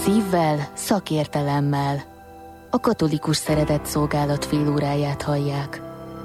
Szívvel, szakértelemmel. A Katolikus Szeretett Szolgálat félóráját hallják.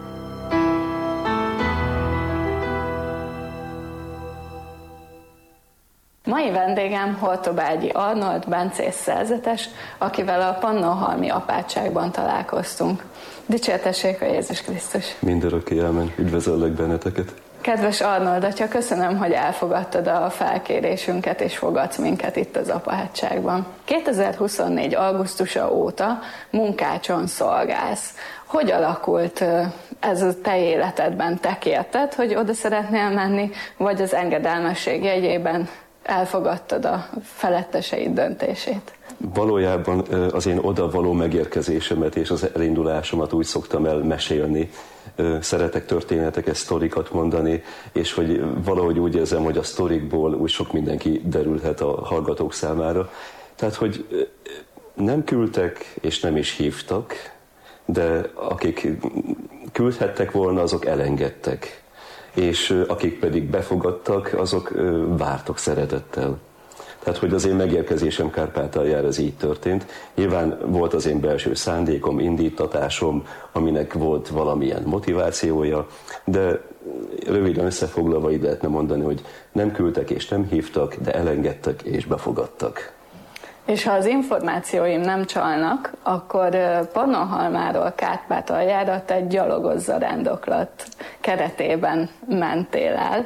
Mai vendégem Hortobágyi Arnold, bencés szerzetes, akivel a Pannonhalmi apátságban találkoztunk. Dicsértessék a Jézus Krisztus! Mindörökké ámen, üdvözöllek benneteket! Kedves Arnold atya, köszönöm, hogy elfogadtad a felkérésünket és fogadsz minket itt az apátságban. 2024. augusztusa óta munkácson szolgálsz. Hogy alakult ez a te életedben? Te kérted, hogy oda szeretnél menni, vagy az engedelmesség jegyében elfogadtad a feletteseid döntését? Valójában az én oda való megérkezésemet és az elindulásomat úgy szoktam elmesélni. Szeretek történeteket, sztorikat mondani, és hogy valahogy úgy érzem, hogy a sztorikból úgy sok mindenki derülhet a hallgatók számára. Tehát, hogy nem küldtek és nem is hívtak, de akik küldhettek volna, azok elengedtek. És akik pedig befogadtak, azok vártak szeretettel. Tehát, hogy az én megérkezésem Kárpátaljára ez így történt. Nyilván volt az én belső szándékom, indítatásom, aminek volt valamilyen motivációja, de röviden összefoglalva így lehetne mondani, hogy nem küldtek és nem hívtak, de elengedtek és befogadtak. És ha az információim nem csalnak, akkor Pannonhalmáról Kárpátaljára te gyalogos zarándoklat keretében mentél el.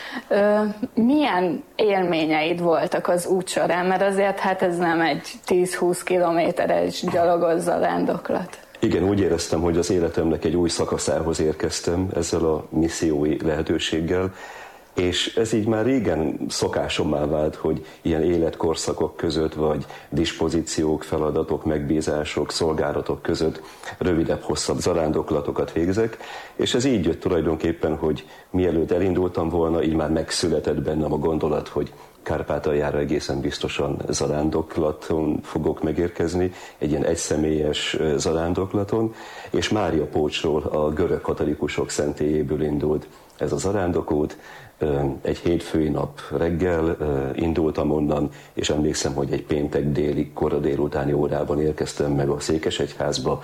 Milyen élményeid voltak az út során? Mert azért hát ez nem egy 10-20 kilométeres gyalogos zarándoklat. Igen, úgy éreztem, hogy az életemnek egy új szakaszához érkeztem ezzel a missziói lehetőséggel, és ez így már régen szokásommá vált, hogy ilyen életkorszakok között, vagy dispozíciók, feladatok, megbízások, szolgálatok között rövidebb, hosszabb zarándoklatokat végzek, és ez így jött tulajdonképpen, hogy mielőtt elindultam volna, így már megszületett bennem a gondolat, hogy Kárpátaljára egészen biztosan zarándoklaton fogok megérkezni, egy ilyen egyszemélyes zarándoklaton, és Mária Pócsról, a görög katolikusok szentélyéből indult ez a zarándokút. Egy hétfői nap reggel indultam onnan, és emlékszem, hogy egy péntek déli, kora délutáni órában érkeztem meg a Székesegyházba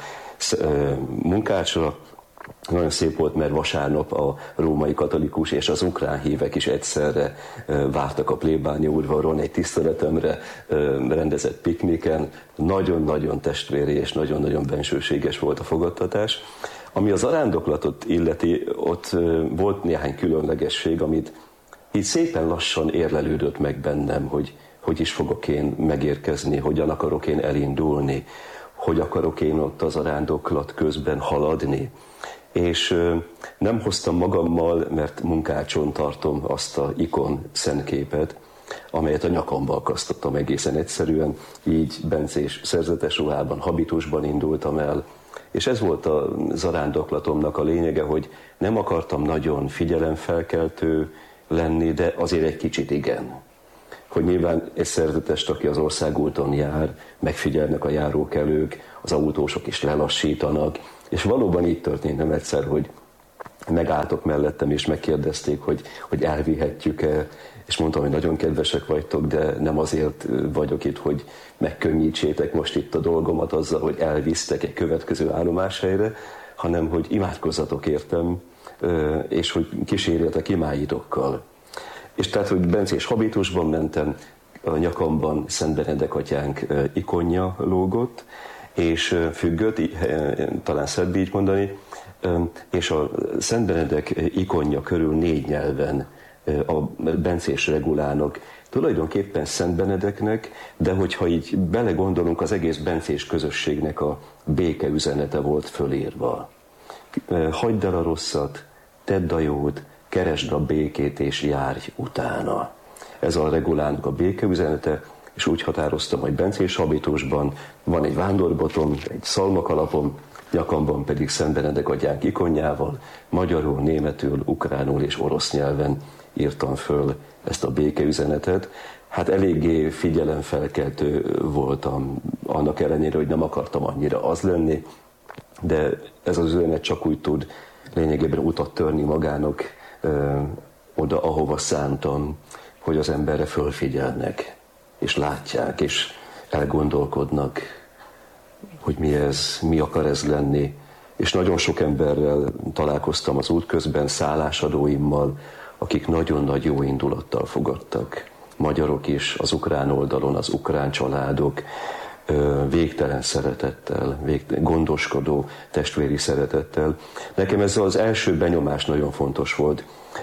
Munkácsra. Nagyon szép volt, mert vasárnap a római katolikus és az ukrán hívek is egyszerre vártak a plébánia udvaron egy tiszteletemre rendezett pikniken. Nagyon-nagyon testvéri és nagyon-nagyon bensőséges volt a fogadtatás. Ami az zarándoklatot illeti, ott volt néhány különlegesség, amit így szépen lassan érlelődött meg bennem, hogy is fogok én megérkezni, hogyan akarok én elindulni, hogy akarok én ott az zarándoklat közben haladni. És nem hoztam magammal, mert Munkácson tartom azt a ikon szentképet, amelyet a nyakamba akasztottam egészen egyszerűen, így bencés szerzetes ruhában, habitusban indultam el. És ez volt a zarándoklatomnak a lényege, hogy nem akartam nagyon figyelemfelkeltő lenni, de azért egy kicsit igen. Hogy nyilván egy szerzetest, aki az országúton jár, megfigyelnek a járókelők, az autósok is lelassítanak, és valóban így történt nem egyszer, hogy megálltok mellettem, és megkérdezték, hogy elvihetjük-e, és mondtam, hogy nagyon kedvesek vagytok, de nem azért vagyok itt, hogy megkönnyítsétek most itt a dolgomat azzal, hogy elvisztek egy következő állomáshelyre, hanem hogy imádkozzatok értem, és hogy kísérjetek imáitokkal. És tehát, hogy bencés habitusban mentem, a nyakamban Szent Benedek atyánk ikonja lógott, és függött, talán szebb így mondani, és a Szent Benedek ikonja körül 4 nyelven a bencés regulának, tulajdonképpen Szent Benedeknek, de hogyha így belegondolunk, az egész bencés közösségnek a béke üzenete volt fölírva. Hagyd el a rosszat, tedd a jót, keresd a békét és járj utána. Ez a regulának a béke üzenete, és úgy határoztam, hogy bencés habitusban van egy vándorbotom, egy szalmakalapom, nyakamban pedig Szent Benedek atyánk ikonjával, magyarul, németül, ukránul és orosz nyelven írtam föl ezt a békeüzenetet. Hát eléggé figyelemfelkeltő voltam, annak ellenére, hogy nem akartam annyira az lenni, de ez az üzenet csak úgy tud lényegében utat törni magának oda, ahova szántam, hogy az emberre fölfigyelnek, és látják, és elgondolkodnak, hogy mi ez, mi akar ez lenni. És nagyon sok emberrel találkoztam az út közben, szállásadóimmal, akik nagyon nagy jó indulattal fogadtak. Magyarok is, az ukrán oldalon, az ukrán családok, végtelen szeretettel, gondoskodó testvéri szeretettel. Nekem ez az első benyomás nagyon fontos volt.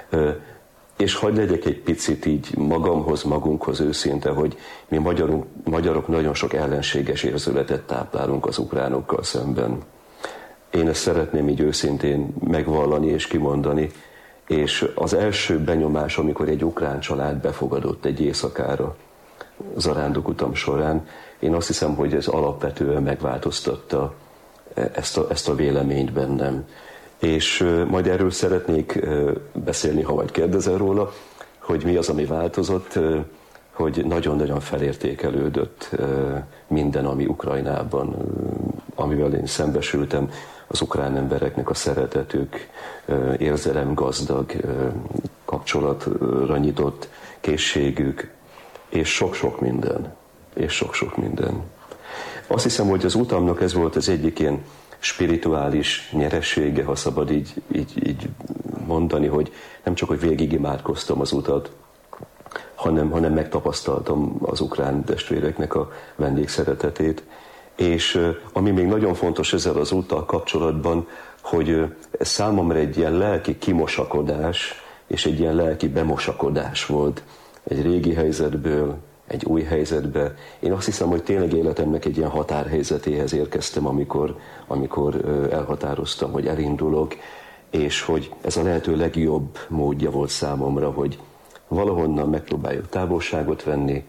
És hadd legyek egy picit így magunkhoz őszinte, hogy mi magyarok nagyon sok ellenséges érzületet táplálunk az ukránokkal szemben. Én ezt szeretném így őszintén megvallani és kimondani, és az első benyomás, amikor egy ukrán család befogadott egy éjszakára zarándokutam során, én azt hiszem, hogy ez alapvetően megváltoztatta ezt a véleményt bennem. És majd erről szeretnék beszélni, ha majd kérdezel róla, hogy mi az, ami változott, hogy nagyon-nagyon felértékelődött minden, ami Ukrajnában, amivel én szembesültem, az ukrán embereknek a szeretetük, érzelemgazdag, kapcsolatra nyitott készségük, és sok-sok minden. És sok-sok minden. Azt hiszem, hogy az utamnak ez volt az egyik ilyen spirituális nyeressége, ha szabad így mondani, hogy nem csak, hogy végigimádkoztam az utat, hanem megtapasztaltam az ukrán testvéreknek a vendégszeretetét. És ami még nagyon fontos ezzel az úttal kapcsolatban, hogy ez számomra egy ilyen lelki kimosakodás, és egy ilyen lelki bemosakodás volt egy régi helyzetből, egy új helyzetbe. Én azt hiszem, hogy tényleg életemnek egy ilyen határhelyzetéhez érkeztem, amikor elhatároztam, hogy elindulok, és hogy ez a lehető legjobb módja volt számomra, hogy valahonnan megpróbáljuk távolságot venni.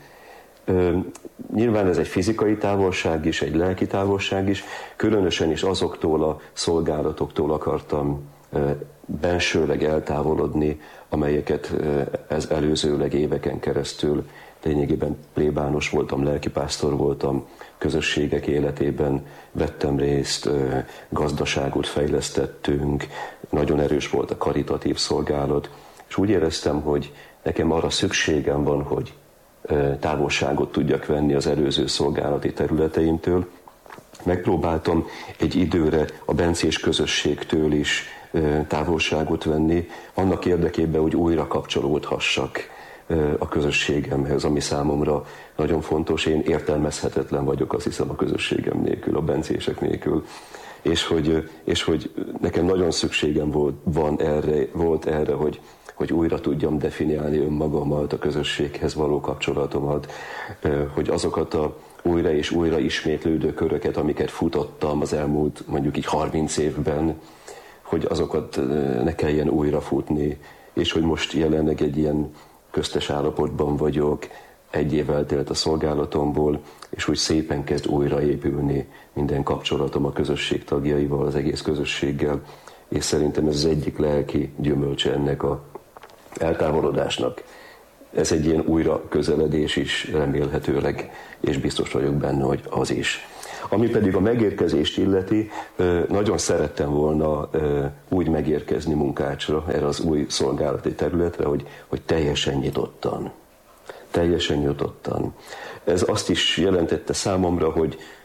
Nyilván ez egy fizikai távolság is, egy lelki távolság is, különösen is azoktól a szolgálatoktól akartam bensőleg eltávolodni, amelyeket ez előzőleg éveken keresztül lényegében plébános voltam, lelkipásztor voltam, közösségek életében vettem részt, gazdaságot fejlesztettünk, nagyon erős volt a karitatív szolgálat, és úgy éreztem, hogy nekem arra szükségem van, hogy távolságot tudjak venni az előző szolgálati területeimtől. Megpróbáltam egy időre a bencés közösségtől is távolságot venni, annak érdekében, hogy újra kapcsolódhassak a közösségemhez, ami számomra nagyon fontos. Én értelmezhetetlen vagyok, azt hiszem, a közösségem nélkül, a bencések nélkül. És hogy nekem nagyon szükségem volt erre, hogy újra tudjam definiálni önmagamat, a közösséghez való kapcsolatomat, hogy azokat a újra és újra ismétlődő köröket, amiket futottam az elmúlt mondjuk így 30 évben, hogy azokat ne kelljen újra futni, és hogy most jelenleg egy ilyen köztes állapotban vagyok, egy év eltelt a szolgálatomból, és úgy szépen kezd újraépülni minden kapcsolatom a közösség tagjaival, az egész közösséggel, és szerintem ez az egyik lelki gyümölcse ennek a eltávolodásnak. Ez egy ilyen újra közeledés is remélhetőleg, és biztos vagyok benne, hogy az is. Ami pedig a megérkezést illeti, nagyon szerettem volna úgy megérkezni Munkácsra, erre az új szolgálati területre, hogy teljesen nyitottan. Teljesen nyitottan. Ez azt is jelentette számomra,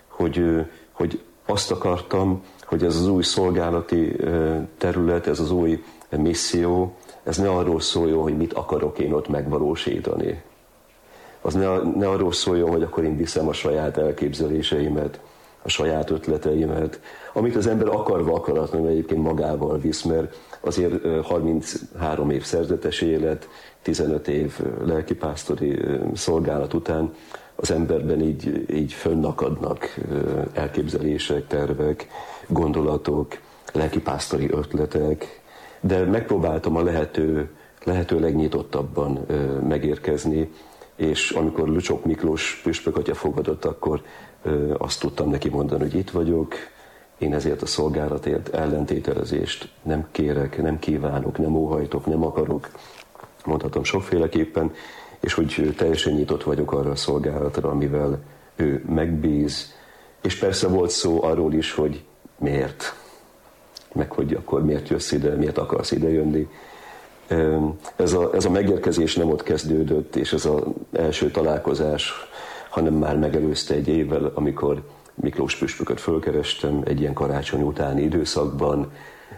hogy azt akartam, hogy ez az új szolgálati terület, ez az új misszió, ez ne arról szóljon, hogy mit akarok én ott megvalósítani. Az ne arról szóljon, hogy akkor én viszem a saját elképzeléseimet, a saját ötleteimet, amit az ember akarva akaratlanul egyébként magával visz, mert azért 33 év szerzetes élet, 15 év lelkipásztori szolgálat után az emberben így fönnakadnak elképzelések, tervek, gondolatok, lelkipásztori ötletek, de megpróbáltam a lehető legnyitottabban megérkezni, és amikor Lucsok Miklós püspökatya fogadott, akkor azt tudtam neki mondani, hogy itt vagyok, én ezért a szolgálatért ellentételezést nem kérek, nem kívánok, nem óhajtok, nem akarok, mondhatom sokféleképpen, és hogy teljesen nyitott vagyok arra a szolgálatra, amivel ő megbíz, és persze volt szó arról is, hogy miért, meg hogy akkor miért jössz ide, miért akarsz ide jönni. Ez a megérkezés nem ott kezdődött, és ez az első találkozás hanem már megelőzte egy évvel, amikor Miklós püspököt fölkerestem egy ilyen karácsony utáni időszakban,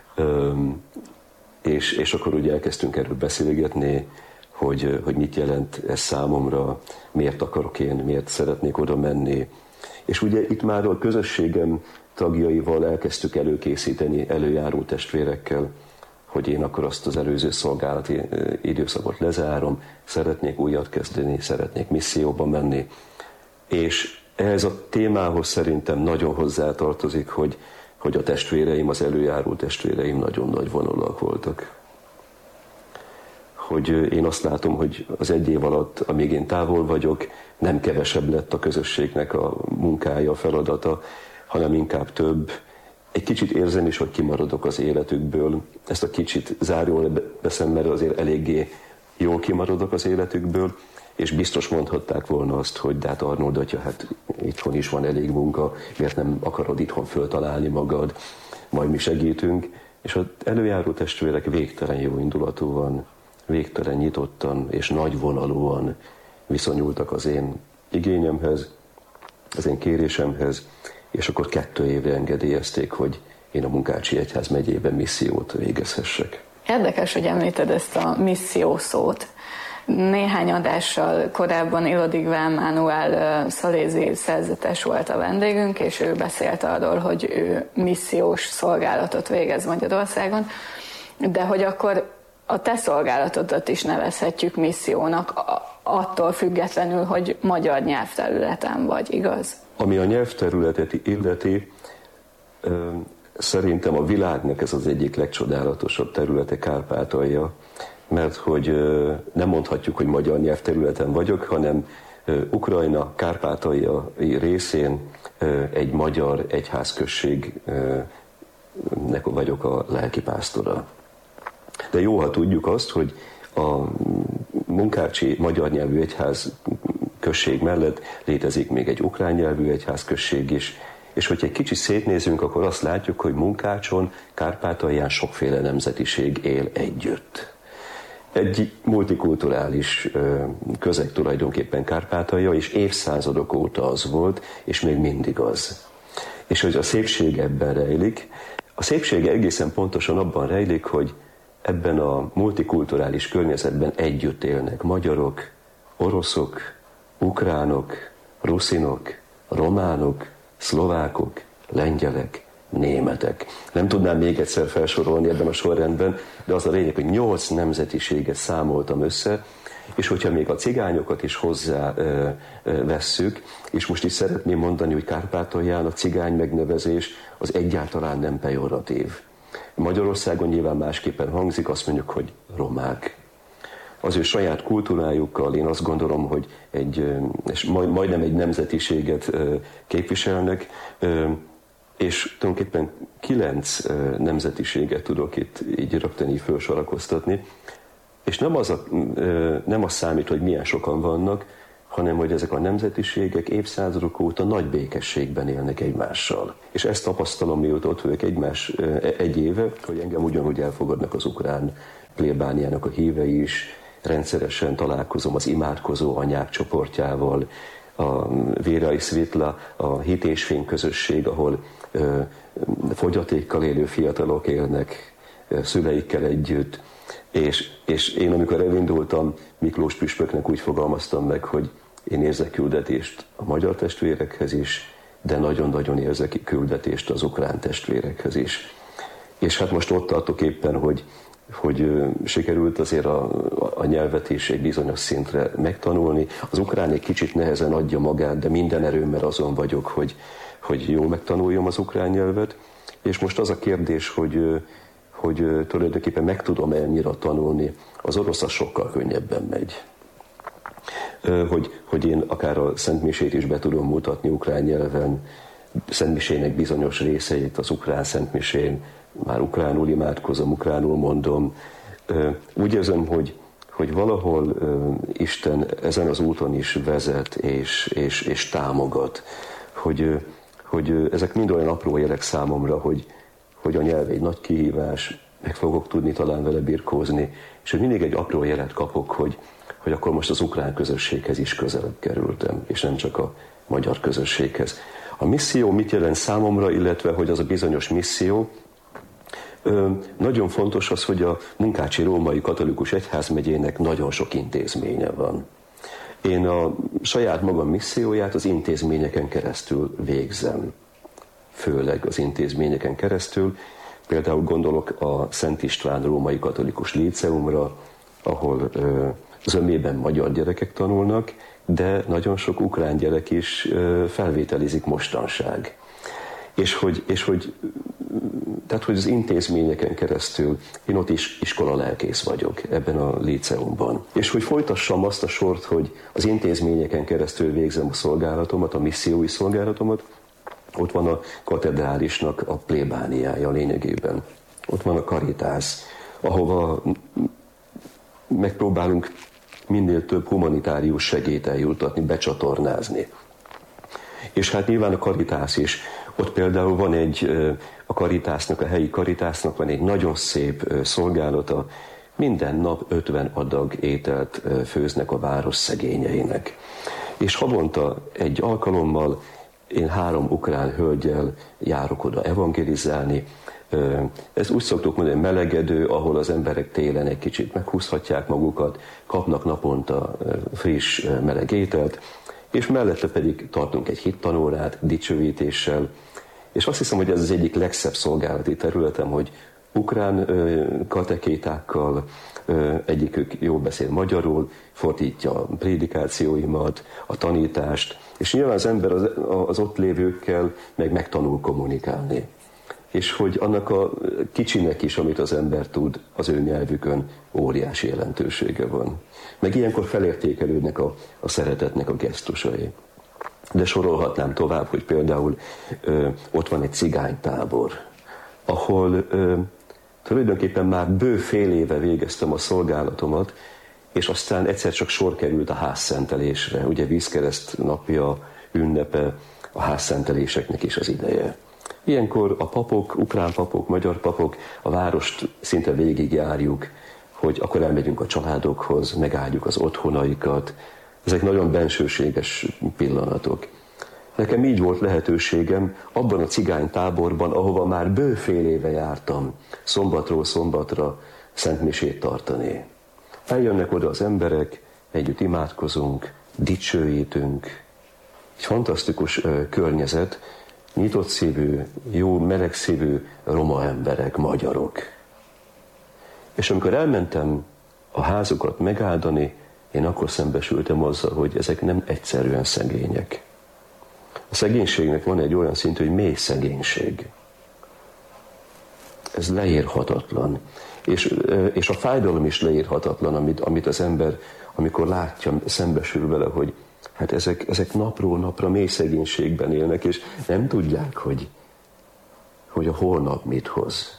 és akkor ugye elkezdtünk erről beszélgetni, hogy mit jelent ez számomra, miért akarok én, miért szeretnék oda menni. És ugye itt már a közösségem tagjaival elkezdtük előkészíteni, előjáró testvérekkel, hogy én akkor azt az előző szolgálati időszakot lezárom, szeretnék újat kezdeni, szeretnék misszióba menni. És ehhez a témához szerintem nagyon hozzátartozik, hogy a testvéreim, az előjáró testvéreim nagyon nagy vonalak voltak. Hogy én azt látom, hogy az egy év alatt, amíg én távol vagyok, nem kevesebb lett a közösségnek a munkája, a feladata, hanem inkább több. Egy kicsit érzem is, hogy kimaradok az életükből. Ezt a kicsit zárójelbe veszem, mert azért eléggé jól kimaradok az életükből, és biztos mondhatták volna azt, hogy de hát Arnold atya, hát itthon is van elég munka, miért nem akarod itthon föltalálni magad, majd mi segítünk. És az előjáró testvérek végtelen jó indulatúan, végtelen nyitottan és nagyvonalúan viszonyultak az én igényemhez, az én kérésemhez, és akkor 2 évre engedélyezték, hogy én a Munkácsi Egyház megyében missziót végezhessek. Érdekes, hogy említed ezt a misszió szót. Néhány adással korábban Ilodig Mánuel szalézi szerzetes volt a vendégünk, és ő beszélt arról, hogy ő missziós szolgálatot végez Magyarországon, de hogy akkor a te szolgálatodat is nevezhetjük missziónak, attól függetlenül, hogy magyar nyelvterületen vagy, igaz? Ami a nyelvterületet illeti, szerintem a világnak ez az egyik legcsodálatosabb területe Kárpátalja, mert hogy nem mondhatjuk, hogy magyar nyelvterületen vagyok, hanem Ukrajna kárpátaljai részén egy magyar egyházközségnek vagyok a lelkipásztora. De jó, ha tudjuk azt, hogy a Munkácsi magyar nyelvű egyház község mellett létezik még egy ukrán nyelvű egyházközség is, és hogyha egy kicsit szétnézünk, akkor azt látjuk, hogy Munkácson, Kárpátalján sokféle nemzetiség él együtt. Egy multikulturális közeg tulajdonképpen Kárpátalja, és évszázadok óta az volt, és még mindig az. És hogy a szépség ebben rejlik. A szépsége egészen pontosan abban rejlik, hogy ebben a multikulturális környezetben együtt élnek magyarok, oroszok, ukránok, ruszinok, románok, szlovákok, lengyelek, németek. Nem tudnám még egyszer felsorolni ebben a sorrendben, de az a lényeg, hogy 8 nemzetiséget számoltam össze, és hogyha még a cigányokat is hozzá vesszük, és most is szeretném mondani, hogy Kárpátalján a cigány megnevezés az egyáltalán nem pejoratív. Magyarországon nyilván másképpen hangzik, azt mondjuk, hogy romák. Az ő saját kultúrájukkal én azt gondolom, hogy majdnem egy nemzetiséget képviselnek, és tulajdonképpen 9 nemzetiséget tudok itt így rögtön így felsorakoztatni, és nem az számít, hogy milyen sokan vannak, hanem hogy ezek a nemzetiségek évszázadok óta nagy békességben élnek egymással. És ezt tapasztalom, mióta ott vagyok egy éve, hogy engem ugyanúgy elfogadnak az ukrán plébániának a hívei is, rendszeresen találkozom az imádkozó anyák csoportjával, a Vérai Szvitla, a Hit és Fény közösség, ahol fogyatékkal élő fiatalok élnek szüleikkel együtt, és én amikor elindultam, Miklós püspöknek úgy fogalmaztam meg, hogy én érzek küldetést a magyar testvérekhez is, de nagyon-nagyon érzek küldetést az ukrán testvérekhez is. És hát most ott tartok éppen, hogy sikerült azért a nyelvet is egy bizonyos szintre megtanulni. Az ukrán egy kicsit nehezen adja magát, de minden erőmmel azon vagyok, hogy jól megtanuljam az ukrán nyelvet. És most az a kérdés, hogy tulajdonképpen meg tudom ennyire tanulni, az orosz az sokkal könnyebben megy. Hogy én akár a Szentmisét is be tudom mutatni ukrán nyelven, Szentmisének bizonyos részeit az ukrán Szentmisén, már ukránul imádkozom, ukránul mondom. Úgy érzem, hogy valahol Isten ezen az úton is vezet és támogat, hogy ezek mind olyan apró jelek számomra, hogy a nyelv egy nagy kihívás, meg fogok tudni talán vele birkózni, és hogy mindig egy apró jelet kapok, hogy akkor most az ukrán közösséghez is közelebb kerültem, és nem csak a magyar közösséghez. A misszió mit jelent számomra, illetve hogy az a bizonyos misszió, nagyon fontos az, hogy a Munkácsi Római Katolikus Egyházmegyének nagyon sok intézménye van. Én a saját magam misszióját az intézményeken keresztül végzem. Főleg az intézményeken keresztül. Például gondolok a Szent István Római Katolikus Líceumra, ahol zömében magyar gyerekek tanulnak, de nagyon sok ukrán gyerek is felvételizik mostanság. Tehát, hogy az intézményeken keresztül, én ott is iskolalelkész vagyok ebben a líceumban. És hogy folytassam azt a sort, hogy az intézményeken keresztül végzem a szolgálatomat, a missziói szolgálatomat, ott van a katedrálisnak a plébániája lényegében. Ott van a Karitász, ahova megpróbálunk minél több humanitárius segélyt eljuttatni, becsatornázni. És hát nyilván a Karitász is. Ott például van a Karitásznak, a helyi Karitásznak van egy nagyon szép szolgálata. Minden nap 50 adag ételt főznek a város szegényeinek. És havonta egy alkalommal én 3 ukrán hölggyel járok oda evangelizálni. Ez úgy szoktuk mondani, melegedő, ahol az emberek télen egy kicsit meghúzhatják magukat, kapnak naponta friss, meleg ételt, és mellette pedig tartunk egy hittanórát dicsőítéssel, és azt hiszem, hogy ez az egyik legszebb szolgálati területem, hogy ukrán katekétákkal, egyikük jól beszél magyarul, fordítja a prédikációimat, a tanítást, és nyilván az ember az ott lévőkkel megtanul kommunikálni. És hogy annak a kicsinek is, amit az ember tud, az ő nyelvükön óriási jelentősége van. Meg ilyenkor felértékelődnek a szeretetnek a gesztusai. De sorolhatnám tovább, hogy például ott van egy cigánytábor, ahol tulajdonképpen már bő fél éve végeztem a szolgálatomat, és aztán egyszer csak sor került a házszentelésre. Ugye vízkereszt napja, ünnepe, a házszenteléseknek is az ideje. Ilyenkor a papok, ukrán papok, magyar papok, a várost szinte végigjárjuk, hogy akkor elmegyünk a családokhoz, megáldjuk az otthonaikat. Ezek nagyon bensőséges pillanatok. Nekem így volt lehetőségem abban a cigánytáborban, ahova már bő fél éve jártam, szombatról szombatra szentmisét tartani. Eljönnek oda az emberek, együtt imádkozunk, dicsőítünk. Egy fantasztikus környezet, nyitott szívű, jó meleg szívű roma emberek, magyarok. És amikor elmentem a házukat megáldani, én akkor szembesültem azzal, hogy ezek nem egyszerűen szegények. A szegénységnek van egy olyan szint, hogy mély szegénység. Ez leírhatatlan. És a fájdalom is leírhatatlan, amit az ember, amikor látja, szembesül vele, hogy hát ezek napról napra mély szegénységben élnek, és nem tudják, hogy a holnap mit hoz.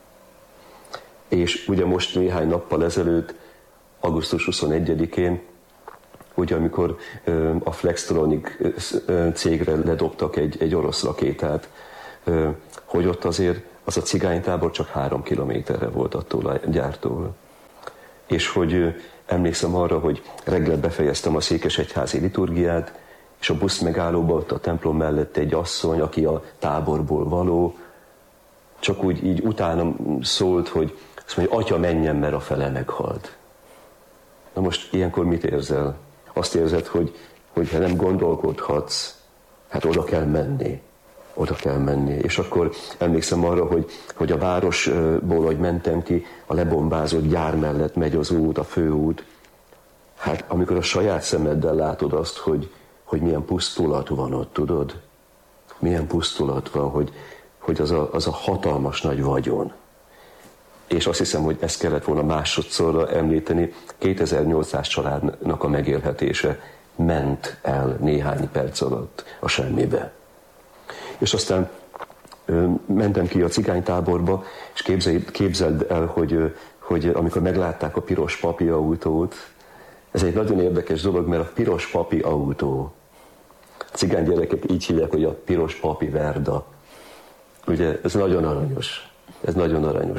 És ugye most néhány nappal ezelőtt, augusztus 21-én, ugye amikor a Flextronic cégre ledobtak egy orosz rakétát, hogy ott azért az a cigánytábor csak 3 kilométerre volt attól a gyártól. És hogy emlékszem arra, hogy reggel befejeztem a székesegyházi liturgiát, és a busz megállóban ott a templom mellett egy asszony, aki a táborból való, csak úgy így utánam szólt, hogy azt mondja, atya, menjen, mert a fele meghalt. Na most ilyenkor mit érzel? Azt érzed, hogy ha nem gondolkodhatsz, hát oda kell menni. Oda kell menni. És akkor emlékszem arra, hogy a városból, hogy mentem ki, a lebombázott gyár mellett megy az út, a főút. Hát amikor a saját szemeddel látod azt, hogy milyen pusztulat van ott, tudod? Milyen pusztulat van, hogy az a hatalmas nagy vagyon. És azt hiszem, hogy ezt kellett volna másodszorra említeni, 2800 családnak a megélhetése ment el néhány perc alatt a semmibe. És aztán mentem ki a cigánytáborba, és képzeld el, hogy amikor meglátták a piros papi autót, ez egy nagyon érdekes dolog, mert a piros papi autó, a cigány gyerekek így hívják, hogy a piros papi Verda. Ugye ez nagyon aranyos. Ez nagyon aranyos.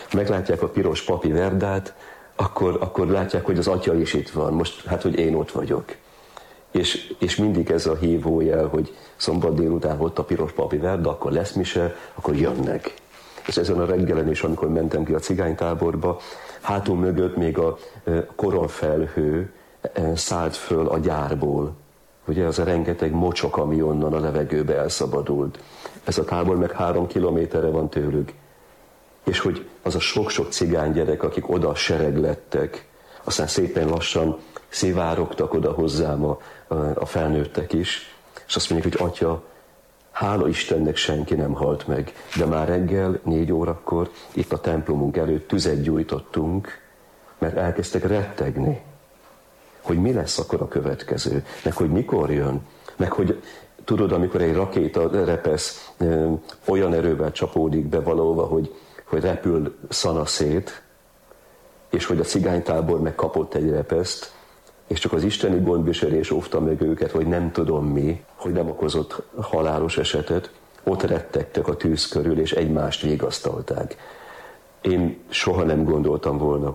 meglátják a piros papi verdát, akkor látják, hogy az atya is itt van, most hát, hogy én ott vagyok. És mindig ez a hívójel, hogy szombat délután ott a piros papi verda, akkor lesz mise, akkor jönnek. És ezen a reggelen is, amikor mentem ki a cigánytáborba, hátul mögött még a koronfelhő szállt föl a gyárból. Ugye az a rengeteg mocsok, ami onnan a levegőbe elszabadult. Ez a tábor meg 3 kilométerre van tőlük. És hogy az a sok-sok cigánygyerek, akik oda sereglettek, aztán szépen lassan szivárogtak oda hozzám a felnőttek is, és azt mondják, hogy atya, hála Istennek senki nem halt meg, de már reggel 4 órakor itt a templomunk előtt tüzet gyújtottunk, mert elkezdtek rettegni, hogy mi lesz akkor a következő, meg hogy mikor jön, meg hogy tudod, amikor egy rakéta repesz, olyan erővel csapódik be valahova, hogy repül szana szét, és hogy a cigánytábor meg kapott egy repeszt, és csak az isteni gondviselés óvta meg őket, hogy nem tudom mi, hogy nem okozott halálos esetet, ott rettegtek a tűz körül, és egymást vigasztalták. Én soha nem gondoltam volna,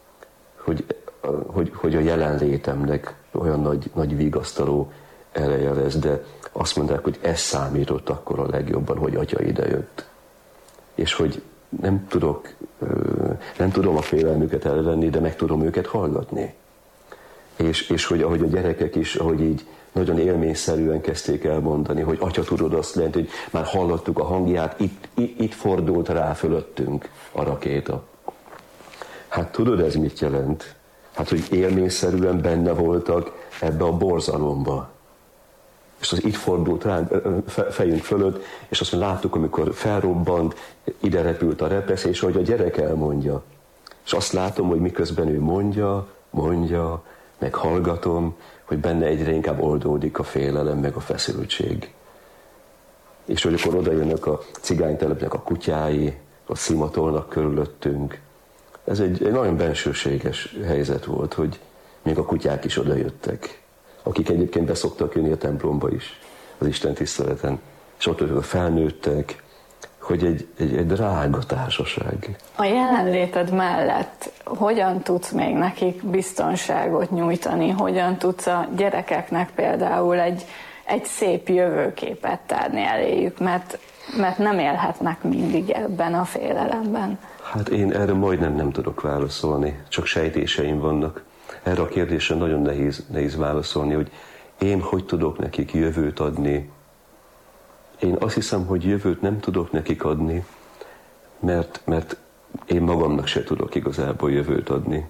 hogy a jelenlétemnek olyan nagy vigasztaló ereje lesz, de azt mondták, hogy ez számított akkor a legjobban, hogy atya idejött. És hogy nem tudom a félelmüket elvenni, de meg tudom őket hallgatni. És hogy ahogy a gyerekek is, ahogy így nagyon élményszerűen kezdték elmondani, hogy atya, tudod, azt jelenti, hogy már hallottuk a hangját, itt fordult rá fölöttünk a rakéta. Hát tudod, ez mit jelent? Hát, hogy élményszerűen benne voltak ebbe a borzalomba. És az itt fordult rá fejünk fölött, és azt láttuk, amikor felrobbant, ide repült a repesz, és hogy a gyerek elmondja. És azt látom, hogy miközben ő mondja, meg hallgatom, hogy benne egyre inkább oldódik a félelem, meg a feszültség. És hogy akkor oda jönnek a cigánytelepnek a kutyái, a szimatolnak körülöttünk. Ez egy nagyon bensőséges helyzet volt, hogy még a kutyák is oda jöttek, akik egyébként beszoktak jönni a templomba is, az Isten tiszteleten. És ott a felnőttek, hogy egy drága társaság. A jelenléted mellett hogyan tudsz még nekik biztonságot nyújtani? Hogyan tudsz a gyerekeknek például egy szép jövőképet tárni eléjük? Mert nem élhetnek mindig ebben a félelemben. Hát én erre majdnem nem tudok válaszolni, csak sejtéseim vannak. Erre a kérdésre nagyon nehéz válaszolni, hogy én hogy tudok nekik jövőt adni. Én azt hiszem, hogy jövőt nem tudok nekik adni, mert én magamnak se tudok igazából jövőt adni.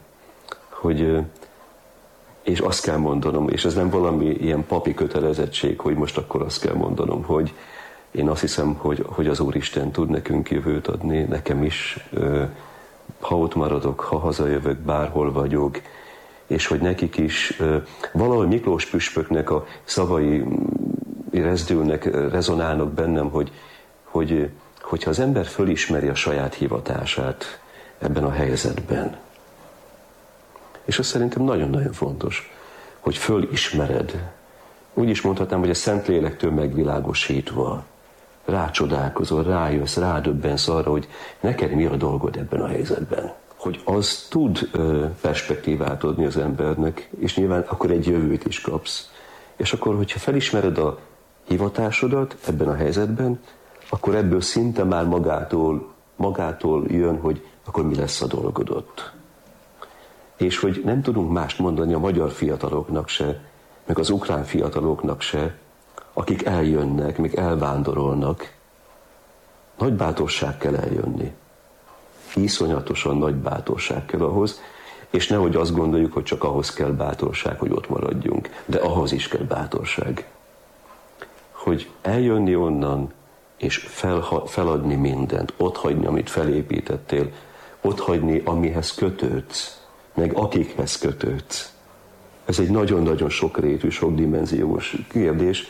És azt kell mondanom, és ez nem valami ilyen papi kötelezettség, hogy most akkor azt kell mondanom, hogy én azt hiszem, hogy az Úristen tud nekünk jövőt adni, nekem is, ha ott maradok, ha hazajövök, bárhol vagyok, és hogy nekik is valahol Miklós püspöknek a szavai rezdülnek, rezonálnak bennem, hogyha az ember fölismeri a saját hivatását ebben a helyzetben. És az szerintem nagyon-nagyon fontos, hogy fölismered. Úgy is mondhatnám, hogy a Szentlélektől megvilágosítva rácsodálkozol, rájössz, rádöbbensz arra, hogy neked mi a dolgod ebben a helyzetben. Hogy az tud perspektívát adni az embernek, és nyilván akkor egy jövőt is kapsz. És akkor, hogyha felismered a hivatásodat ebben a helyzetben, akkor ebből szinte már magától jön, hogy akkor mi lesz a dolgod ott. És hogy nem tudunk mást mondani a magyar fiataloknak se, meg az ukrán fiataloknak se, akik eljönnek, meg elvándorolnak. Nagy bátorság kell eljönni. Iszonyatosan nagy bátorság kell ahhoz, és nehogy azt gondoljuk, hogy csak ahhoz kell bátorság, hogy ott maradjunk, de ahhoz is kell bátorság. Hogy eljönni onnan, és feladni mindent, otthagyni, amit felépítettél, otthagyni, amihez kötődsz, meg akikhez kötődsz. Ez egy nagyon-nagyon sokrétű, sokdimenziós kérdés,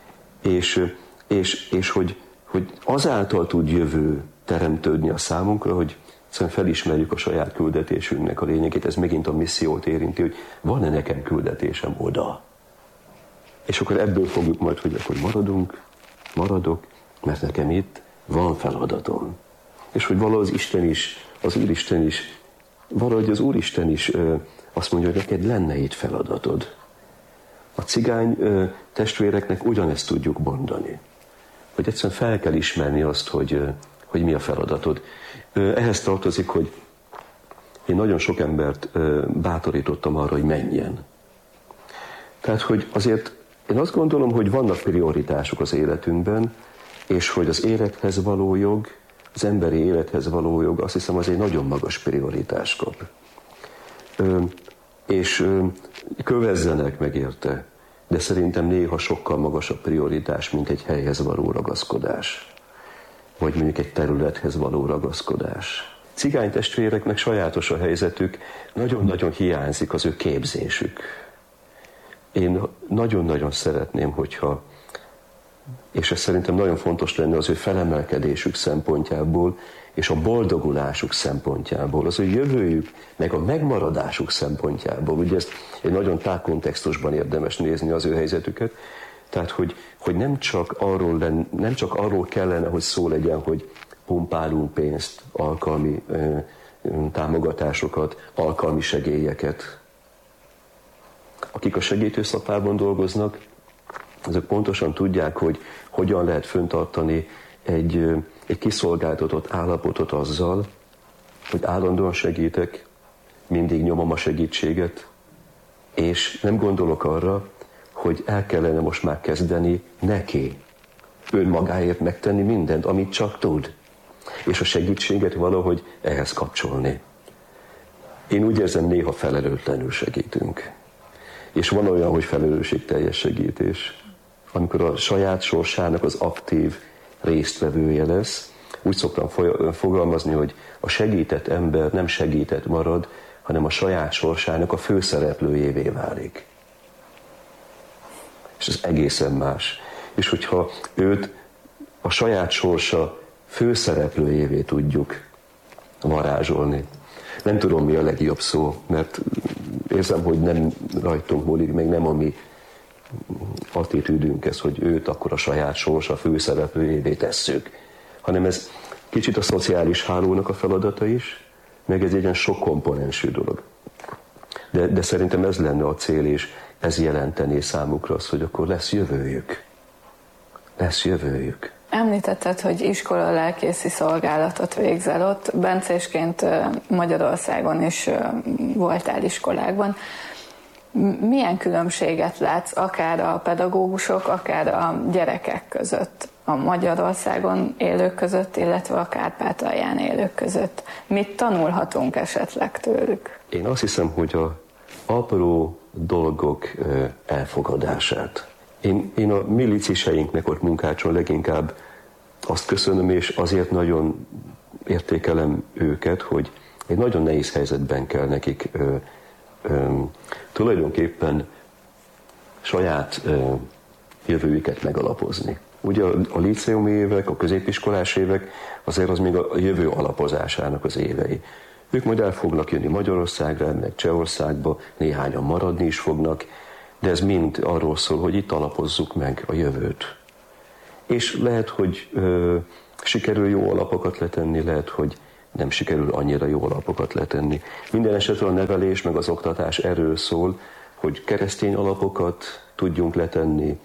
és hogy azáltal tud jövő teremtődni a számunkra, hogy egyszerűen felismerjük a saját küldetésünknek a lényegét. Ez megint a missziót érinti, hogy van-e nekem küldetésem oda. És akkor ebből fogjuk majd, hogy akkor maradok, mert nekem itt van feladatom. És hogy valahogy az Isten is az Úristen is, valahogy az Úristen is azt mondja, hogy neked lenne itt feladatod. A cigány testvéreknek ugyanezt tudjuk mondani. Hogy egyszerűen fel kell ismerni azt, hogy mi a feladatod. Ehhez tartozik, hogy én nagyon sok embert bátorítottam arra, hogy menjen. Tehát, hogy azért én azt gondolom, hogy vannak prioritások az életünkben, és hogy az élethez való jog, az emberi élethez való jog, azt hiszem, az egy nagyon magas prioritást kap. És kövezzenek meg érte, de szerintem néha sokkal magasabb prioritás, mint egy helyhez való ragaszkodás, vagy mondjuk egy területhez való ragaszkodás. Cigány testvéreknek sajátos a helyzetük, nagyon-nagyon hiányzik az ő képzésük. Én nagyon-nagyon szeretném, hogyha, és ez szerintem nagyon fontos lenne az ő felemelkedésük szempontjából, és a boldogulásuk szempontjából, az ő jövőjük, meg a megmaradásuk szempontjából. Ugye ezt egy nagyon tág kontextusban érdemes nézni az ő helyzetüket, tehát hogy nem csak arról kellene, hogy szó legyen, hogy pumpálunk pénzt, alkalmi támogatásokat, alkalmi segélyeket. Akik a segítőszapában dolgoznak, azok pontosan tudják, hogy hogyan lehet fenntartani egy kiszolgáltatott állapotot azzal, hogy állandóan segítek, mindig nyomom a segítséget, és nem gondolok arra, hogy el kellene most már kezdeni neki önmagáért megtenni mindent, amit csak tud, és a segítséget valahogy ehhez kapcsolni. Én úgy érzem, néha felelőtlenül segítünk. És van olyan, hogy felelősségteljes segítés. Amikor a saját sorsának az aktív résztvevője lesz, úgy szoktam fogalmazni, hogy a segített ember nem segített marad, hanem a saját sorsának a főszereplőjévé válik. És ez egészen más. És hogyha őt a saját sorsa főszereplőjévé tudjuk varázsolni. Nem tudom, mi a legjobb szó, mert érzem, hogy nem rajtunk múlik, meg nem a mi attitűdünk ez, hogy őt akkor a saját sorsa főszereplőjévé tesszük, hanem ez kicsit a szociális hálónak a feladata is, meg ez egy ilyen sok komponensű dolog. De szerintem ez lenne a cél, és ez jelentené számukra azt, hogy akkor lesz jövőjük. Lesz jövőjük. Említetted, hogy iskola lelkészi szolgálatot végzel ott. Bencésként Magyarországon is voltál iskolákban. Milyen különbséget látsz akár a pedagógusok, akár a gyerekek között, a Magyarországon élők között, illetve a Kárpátalján élők között? Mit tanulhatunk esetleg tőlük? Én azt hiszem, hogy a apró dolgok elfogadását. Én a mi liciseinknek ott Munkácson leginkább azt köszönöm, és azért nagyon értékelem őket, hogy egy nagyon nehéz helyzetben kell nekik tulajdonképpen saját jövőjüket megalapozni. Ugye a líceumi évek, a középiskolás évek azért az még a jövő alapozásának az évei. Ők majd el fognak jönni Magyarországra, meg Csehországba, néhányan maradni is fognak, de ez mind arról szól, hogy itt alapozzuk meg a jövőt. És lehet, hogy sikerül jó alapokat letenni, lehet, hogy nem sikerül annyira jó alapokat letenni. Minden esetre a nevelés meg az oktatás erről szól, hogy keresztény alapokat tudjunk letenni,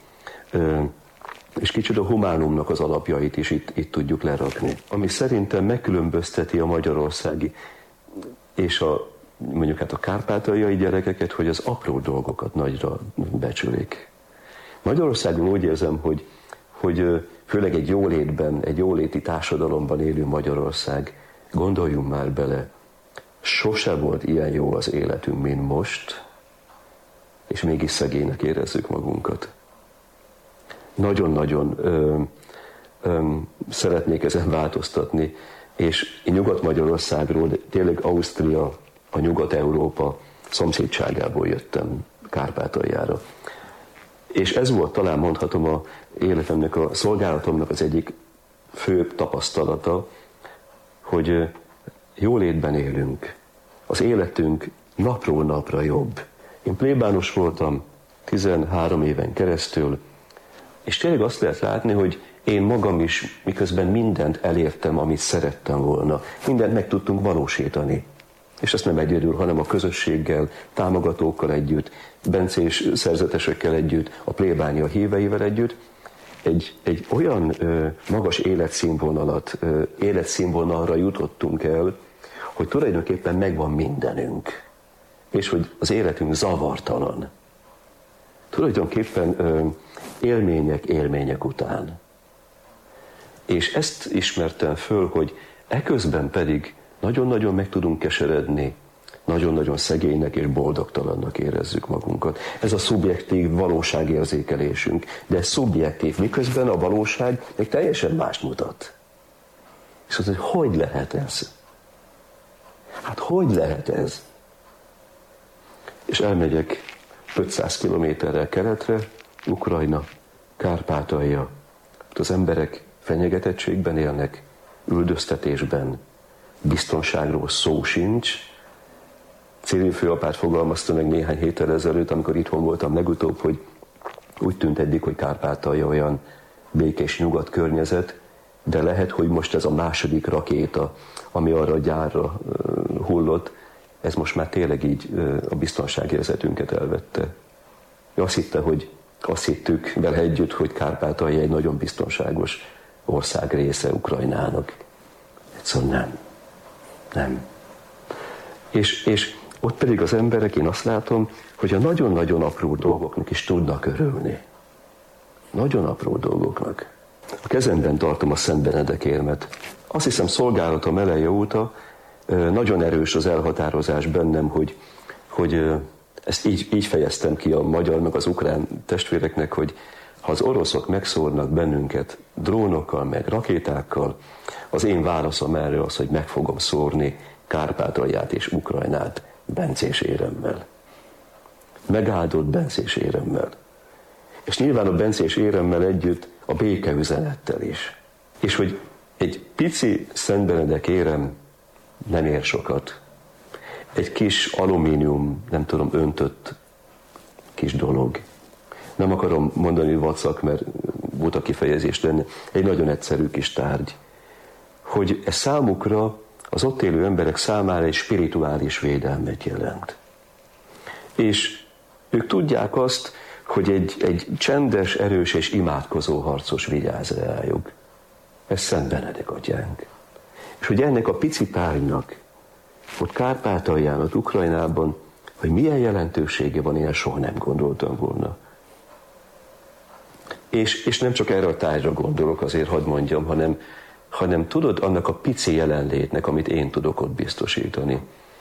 és kicsit a humánumnak az alapjait is itt tudjuk lerakni. Ami szerintem megkülönbözteti a magyarországi és mondjuk a kárpátaljai gyerekeket, hogy az apró dolgokat nagyra becsülik. Magyarországon úgy érzem, hogy főleg egy jólétben, egy jóléti társadalomban élő Magyarország, gondoljunk már bele, sose volt ilyen jó az életünk, mint most, és mégis szegénynek érezzük magunkat. Nagyon-nagyon szeretnék ezen változtatni, és én Nyugat-Magyarországról, de tényleg Ausztria, a Nyugat-Európa szomszédságából jöttem Kárpátaljára. És ez volt, talán mondhatom, a életemnek, a szolgálatomnak az egyik főbb tapasztalata, hogy jólétben élünk. Az életünk napról napra jobb. Én plébános voltam 13 éven keresztül, És tényleg azt lehet látni, hogy én magam is, miközben mindent elértem, amit szerettem volna, mindent meg tudtunk valósítani. És ezt nem egyedül, hanem a közösséggel, támogatókkal együtt, bencés szerzetesekkel együtt, a plébánia híveivel együtt, egy olyan magas életszínvonalra jutottunk el, hogy tulajdonképpen megvan mindenünk, és hogy az életünk zavartalan. Tulajdonképpen élmények után. És ezt ismertem föl, hogy eközben pedig nagyon-nagyon meg tudunk keseredni, nagyon-nagyon szegénynek és boldogtalannak érezzük magunkat. Ez a szubjektív valóságérzékelésünk, de ez szubjektív, miközben a valóság még teljesen mást mutat. És az, hogy lehet ez? Hát hogy lehet ez? És elmegyek 500 kilométerrel keletre, Ukrajna, Kárpátalja. Ott az emberek fenyegetettségben élnek, üldöztetésben, biztonságról szó sincs. Cyril főapát fogalmazta meg néhány héttel ezelőtt, amikor itthon voltam legutóbb, hogy úgy tűnt eddig, hogy Kárpátalja olyan békés nyugat környezet, de lehet, hogy most ez a második rakéta, ami arra a gyárra hullott, ez most már tényleg így a biztonságérzetünket elvette. Azt hittük vele együtt, hogy Kárpátalja egy nagyon biztonságos ország része Ukrajnának. Egyszerűen nem. És ott pedig az emberek, én azt látom, hogy a nagyon-nagyon apró dolgoknak is tudnak örülni. Nagyon apró dolgoknak. A kezemben tartom a Szent Benedek érmet. Azt hiszem, szolgálatom eleje óta nagyon erős az elhatározás bennem, hogy ezt így fejeztem ki a magyar meg az ukrán testvéreknek, hogy ha az oroszok megszórnak bennünket drónokkal, meg rakétákkal, az én válaszom erre az, hogy meg fogom szórni Kárpátalját és Ukrajnát bencés éremmel. Megáldott bencés éremmel. És nyilván a bencés éremmel együtt a békeüzenettel is. És hogy egy pici Szent Benedek érem nem ér sokat. Egy kis alumínium, nem tudom, öntött kis dolog. Nem akarom mondani vacak, mert buta kifejezés lenne. Egy nagyon egyszerű kis tárgy. Hogy ez számukra, az ott élő emberek számára egy spirituális védelmet jelent. És ők tudják azt, hogy egy csendes, erős és imádkozó harcos vigyáz rájuk. Ez Szent Benedek atyánk. És hogy ennek a pici tárgynak, ott Kárpátalján, ott Ukrajnában, hogy milyen jelentősége van, én soha nem gondoltam volna. És nem csak erre a tárgyra gondolok, azért hadd mondjam, hanem tudod, annak a pici jelenlétnek, amit én tudok ott biztosítani.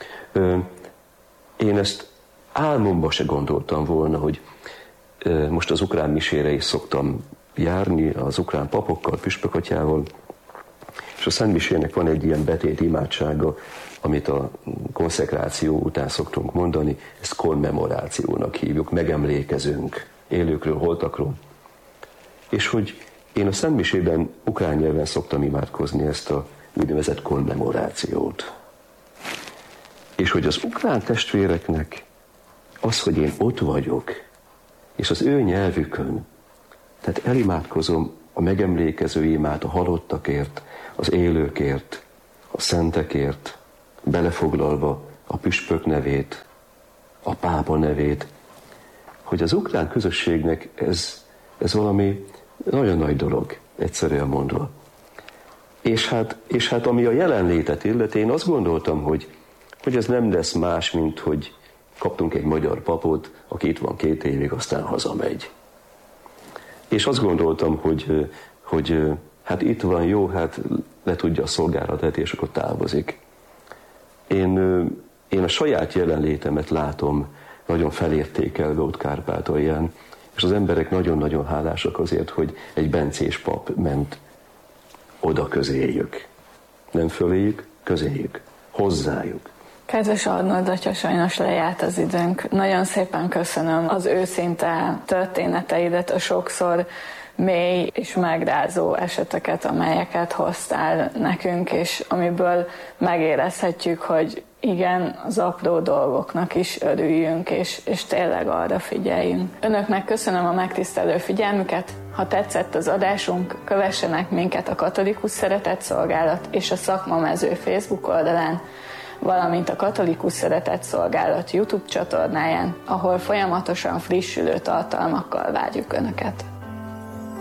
Én ezt álmomba se gondoltam volna, hogy most az ukrán misére is szoktam járni, az ukrán papokkal, püspökatyával, és a Szent Misének van egy ilyen betét imádsága, amit a konszekráció után szoktunk mondani, ezt kommemorációnak hívjuk, megemlékezünk élőkről, holtakról. És hogy én a Szent Misében ukrán nyelven szoktam imádkozni ezt a úgynevezett kommemorációt. És hogy az ukrán testvéreknek az, hogy én ott vagyok, és az ő nyelvükön, tehát elimádkozom a megemlékező imát a halottakért, az élőkért, a szentekért, belefoglalva a püspök nevét, a pápa nevét, hogy az ukrán közösségnek ez valami nagyon nagy dolog, egyszerűen mondva. És hát ami a jelenlétet illeti, én azt gondoltam, hogy ez nem lesz más, mint hogy kaptunk egy magyar papot, aki itt van 2 évig, aztán hazamegy. És azt gondoltam, hogy hát itt van, jó, hát le tudja a szolgálatát, és akkor távozik. Én a saját jelenlétemet látom nagyon felértékelve ott Kárpátalján, és az emberek nagyon-nagyon hálásak azért, hogy egy bencés pap ment oda közéjük. Nem föléjük, közéjük, hozzájuk. Kedves Arnold atya, sajnos lejárt az időnk. Nagyon szépen köszönöm az őszinte történeteidet, a sokszor mély és megrázó eseteket, amelyeket hoztál nekünk, és amiből megérezhetjük, hogy igen, az apró dolgoknak is örüljünk, és tényleg arra figyeljünk. Önöknek köszönöm a megtisztelő figyelmüket. Ha tetszett az adásunk, kövessenek minket a Katolikus Szeretetszolgálat és a Szakmamező Facebook oldalán, valamint a Katolikus Szeretetszolgálat YouTube csatornáján, ahol folyamatosan frissülő tartalmakkal várjuk Önöket.